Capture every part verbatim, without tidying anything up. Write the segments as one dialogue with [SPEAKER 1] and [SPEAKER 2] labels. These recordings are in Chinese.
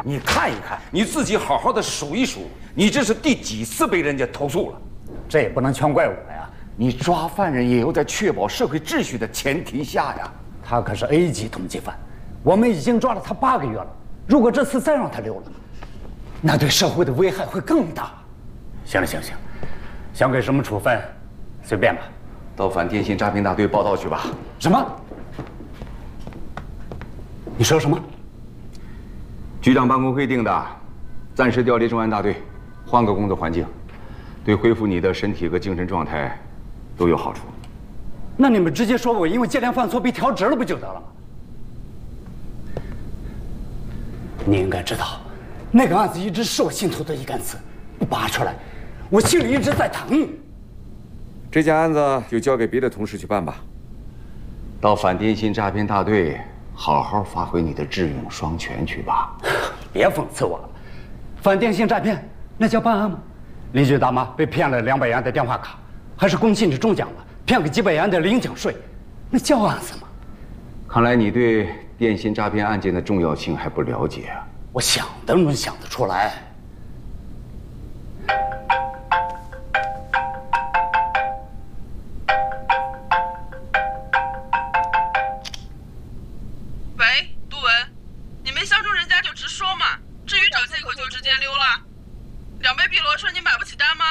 [SPEAKER 1] 你看一看，你自己好好的数一数，你这是第几次被人家投诉了？
[SPEAKER 2] 这也不能全怪我呀。
[SPEAKER 1] 你抓犯人也要在确保社会秩序的前提下呀。
[SPEAKER 2] 他可是 A 级通缉犯，我们已经抓了他八个月了。如果这次再让他溜了，那对社会的危害会更大。行了行了行了，想给什么处分，随便吧。
[SPEAKER 1] 到反电信诈骗大队报道去吧。
[SPEAKER 2] 什么？你说什么？
[SPEAKER 1] 局长办公会定的，暂时调离重案大队，换个工作环境，对恢复你的身体和精神状态都有好处。
[SPEAKER 2] 那你们直接说我因为接连犯错被调职了不就得了吗？你应该知道，那个案子一直是我心头的一根刺，不拔出来，我心里一直在疼。
[SPEAKER 1] 这件案子就交给别的同事去办吧。到反电信诈骗大队，好好发挥你的智勇双全去吧。
[SPEAKER 2] 别讽刺我了，反电信诈骗那叫办案吗？邻居大妈被骗了两百元的电话卡，还是公信里中奖了，骗个几百元的领奖税，那叫案子吗？
[SPEAKER 1] 看来你对电信诈骗案件的重要性还不了解啊。
[SPEAKER 2] 我想都能想得出来。
[SPEAKER 3] 喂，杜文，你没相中人家就直说嘛，至于找借口就直接溜了。两位碧螺说你买不起单吗？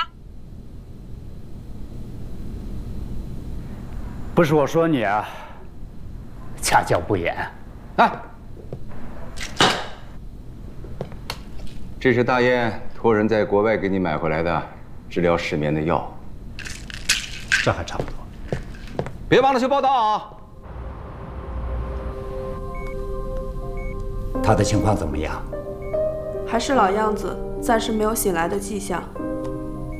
[SPEAKER 2] 不是我说你啊，家教不严。哎，
[SPEAKER 1] 这是大雁托人在国外给你买回来的治疗失眠的药，
[SPEAKER 2] 这还差不多。
[SPEAKER 1] 别忘了去报道啊。
[SPEAKER 2] 他的情况怎么样？
[SPEAKER 4] 还是老样子，暂时没有醒来的迹象。